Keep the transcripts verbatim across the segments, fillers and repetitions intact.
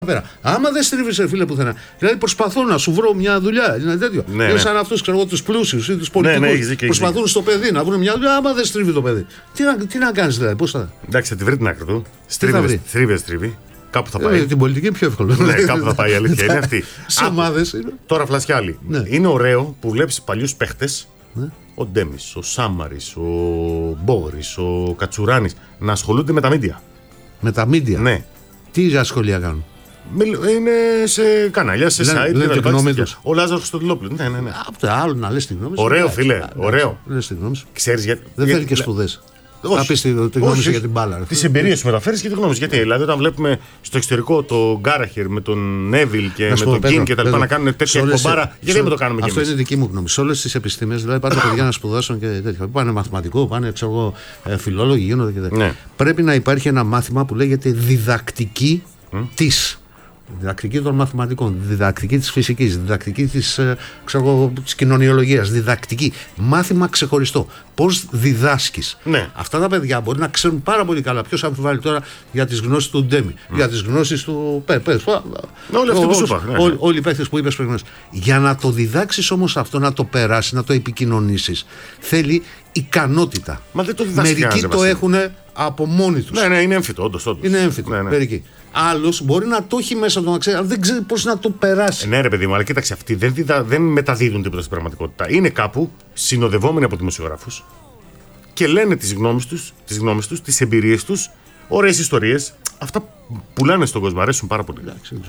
Πέρα. Άμα δεν στρίβει, φίλε, πουθενά. Δηλαδή προσπαθώ να σου βρω μια δουλειά. Είναι τέτοιο. Ναι, είναι ναι. σαν αυτού του πλούσιου ή του πολιτικού. Ναι, ναι, προσπαθούν στο παιδί να βρουν μια δουλειά. Άμα δεν στρίβει το παιδί. Τι να, τι να κάνει δηλαδή, πώ θα. Εντάξει, θα τη βρει την άκρη του. Στρίβει, στρίβει, στρίβει. Κάπου θα πάει. Ε, την πολιτική είναι πιο εύκολο. Ναι, κάπου θα πάει η αλήθεια. Είναι αυτή. Σε ομάδες είναι. Τώρα φλασιάλι. Ναι. Είναι ωραίο που βλέπει παλιού παίχτε. Ναι. Ο Ντέμις, ο Σάμαρης, ο Μπόγρης, ο Κατσουράνης να ασχολούνται με τα μίντια. Με τα μίντια. Ναι. Τι ασχολία κάνουν. Είναι σε κανάλια, σε Λένε, site. λένε τη γνώμη τους. Ο Λάζαρος Χριστοδουλόπουλος. Ναι, ναι, ναι. Από το άλλο να λες τη γνώμη σου. Ωραίο, εντάξει, φίλε. εντάξει, Ωραίο. Λες τη γνώμη σου. Ξέρεις γιατί. Δεν γιατί... θέλει και σπουδές. Όχι. Να πεις τη, τη γνώμη σου για την μπάλα. Τις εμπειρίες σου μεταφέρεις και τη γνώμη σου. Γιατί δηλαδή όταν βλέπουμε στο εξωτερικό τον Γκάραχερ με τον Νέβιλ και με τον Κιν και τα λοιπά να κάνουν τέτοια εκπομπάρα, γιατί δεν το κάνουμε κι εμείς. Αυτό είναι δική μου γνώμη. Σε όλες τις επιστήμες, δηλαδή πάνε παιδιά να σπουδάσουν και τέτοια. Πάνε μαθηματικό, πάνε ξέρω, φιλόλογοι, γίνονται και τέτοια. Ναι. Πρέπει να υπάρχει ένα μάθημα που λέγεται διδακτική mm. της. Διδακτική των μαθηματικών, διδακτική της φυσικής, διδακτική της, ξέρω, της κοινωνιολογίας, διδακτική. Μάθημα ξεχωριστό. Πώς διδάσκεις. Ναι. Αυτά τα παιδιά μπορεί να ξέρουν πάρα πολύ καλά. Ποιος αμφιβάλλει τώρα για τις γνώσεις του Ντέμι, mm. για τις γνώσεις του. Πες, πες, όλοι αυτοί που σου είπα. Ναι, ναι. Όλοι οι παίκτες που είπες πριν. Για να το διδάξεις όμως αυτό, να το περάσεις, να το επικοινωνήσεις, θέλει ικανότητα. Μα δεν το διδάσκει. Μερικοί το έχουν από μόνοι τους. Ναι, ναι, είναι έμφυτο, όντως. Είναι έμφυτο. Ναι, ναι. Μερικοί. Άλλος μπορεί να το έχει μέσα του να ξέρει, αλλά δεν ξέρει πώς να το περάσει. Ε, ναι, ρε παιδί μου, αλλά κοίταξε, αυτοί δεν, διδα, δεν μεταδίδουν τίποτα στην πραγματικότητα. Είναι κάπου συνοδευόμενοι από δημοσιογράφους και λένε τις γνώμες τους, τις γνώμες τους, τις εμπειρίες τους, ωραίες ιστορίες. Αυτά πουλάνε στον κόσμο, αρέσουν πάρα πολύ.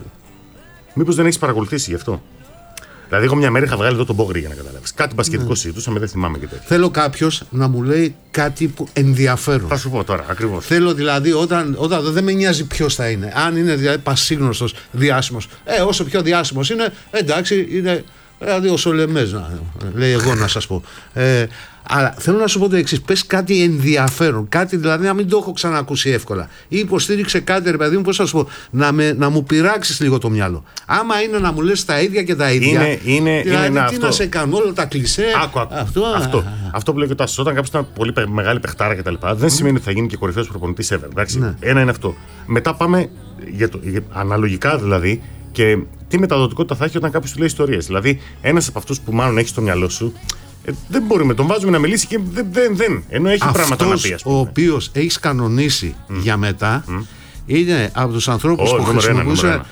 Μήπως δεν έχεις παρακολουθήσει γι' αυτό. Δηλαδή, εγώ μια μέρα είχα βγάλει εδώ τον Μπόγρη για να καταλάβεις. Κάτι μπασκετικό ναι. συζητούσαμε, δεν θυμάμαι και τέτοια. Θέλω κάποιος να μου λέει κάτι που ενδιαφέρον. Θα σου πω τώρα, ακριβώς. Θέλω δηλαδή, όταν, όταν δεν με νοιάζει ποιος θα είναι. Αν είναι δηλαδή πασίγνωστος, διάσημος. Ε, όσο πιο διάσημος είναι, εντάξει, είναι. Δηλαδή, ο Σολεμές, λέει εγώ να σας πω. Ε, αλλά θέλω να σου πω το εξής. Πες κάτι ενδιαφέρον. Κάτι δηλαδή να μην το έχω ξανακούσει εύκολα. Ή υποστήριξε κάτι, ρε παιδί μου, πώς θα σου πω. Να, με, να μου πειράξεις λίγο το μυαλό. Άμα είναι να μου λες τα ίδια και τα ίδια. Είναι, είναι, δηλαδή, είναι τι αυτό. να σε κάνουν όλα τα κλισέ. Άκου, άκου. Αυτό, αυτό, α, αυτό που λέει και ο Τάσος. Όταν κάποιος ήταν πολύ μεγάλη παιχτάρα κτλ. Δεν mm. σημαίνει ότι θα γίνει και κορυφαίος προπονητής ever. Εντάξει. Ναι. Ένα είναι αυτό. Μετά πάμε για το, για, αναλογικά δηλαδή. Και τι μεταδοτικότητα θα έχει όταν κάποιος του λέει ιστορίες. Δηλαδή, ένας από αυτούς που μάλλον έχει στο μυαλό σου, ε, δεν μπορούμε, τον βάζουμε να μιλήσει και δεν. δεν, δεν ενώ έχει αυτός πράγματα να πει. Ο οποίος έχει κανονίσει mm. για μετά mm. είναι από τους ανθρώπους oh, που χρησιμοποιούσαν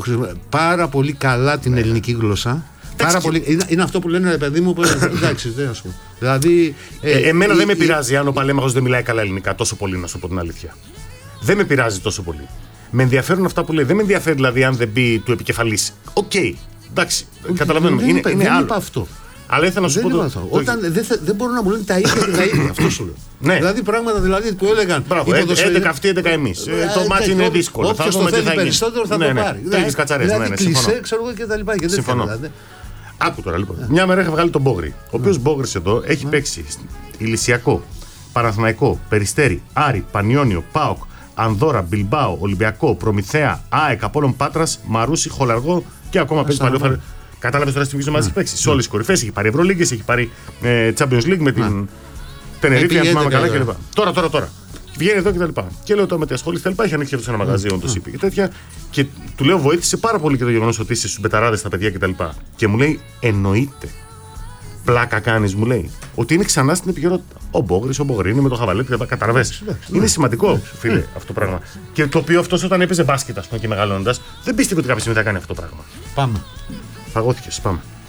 πάρα πολύ καλά την yeah. ελληνική γλώσσα. Πάρα πολύ, είναι, είναι αυτό που λένε, ρε παιδί μου, που εντάξει, δεν ας πούμε. Δηλαδή, ε, ε, εμένα ε, δεν ε, με πειράζει ε, αν ο παλέμαχος δεν μιλάει καλά ελληνικά τόσο πολύ, να σου πω την αλήθεια. Δεν με πειράζει τόσο πολύ. Με ενδιαφέρουν αυτά που λέει. Δεν με ενδιαφέρει δηλαδή αν δεν μπει του επικεφαλής. Οκ, okay, εντάξει, okay, καταλαβαίνουμε. Δεν, είναι, είπα, είναι δεν άλλο. είπα αυτό. Αλλά ήθελα να σου δεν πω. Το, το... Όταν το... δεν, δεν μπορούν να μου λένε τα ίδια και τα ίδια. Αυτό σου λέω. Ναι. Δηλαδή πράγματα δηλαδή, που έλεγαν. Μπράβο, έντεκα αυτοί, έντεκα εμείς. Το μάτι είναι δύσκολο. Όποιος το θέλει περισσότερο θα το πάρει. Τρεις κατσαρές. Δηλαδή κλισέ, ξέρω εγώ και τα λοιπά. Συμφωνώ. Άκου τώρα λοιπόν. Μια μέρα είχα βγάλει τον Μπόγρη. Ο οποίος Μπόγρης εδώ έχει παίξει Ηλυσιακό, Παναθηναϊκό, Περιστέρι, Άρη, Πανιόνιο, ΠΑΟΚ, Ανδόρα, Μπιλμπάο, Ολυμπιακό, Προμηθέα, ΑΕΚ, Απόλλων Πάτρας, Μαρούσι, Χολαργό και ακόμα παίζει παλιό. Κατάλαβες τώρα στην ποια ομάδα έχει παίξει. Σε όλες τις κορυφές έχει πάρει Ευρωλίγκες, έχει πάρει ε, Champions League με την Τενερίφη, αν θυμάμαι καλά κλπ. Τώρα, τώρα, τώρα. Βγαίνει εδώ κτλ. Και, και λέω τώρα με τι ασχολείσαι κτλ. Έχει ανοίξει αυτό ένα μαγαζί, όντω είπε και τέτοια. Και του λέω βοήθησε πάρα πολύ και το γεγονός ότι είσαι στους μπεταράδες στα παιδιά κτλ. Και, και μου λέει εννοείται. Πλάκα κάνεις, μου λέει, ότι είναι ξανά στην επικαιρότητα. Ο Μπόγρης, ο Μπογρίνη με το Χαβαλέτη, καταλαβαίνεις. Είναι σημαντικό, φίλε, αυτό το πράγμα. Και το οποίο αυτό όταν έπαιζε μπάσκετ, ας πούμε, και μεγαλώνοντας, δεν πίστευε ότι κάποια στιγμή θα κάνει αυτό το πράγμα. Πάμε. Φαγώθηκες, πάμε.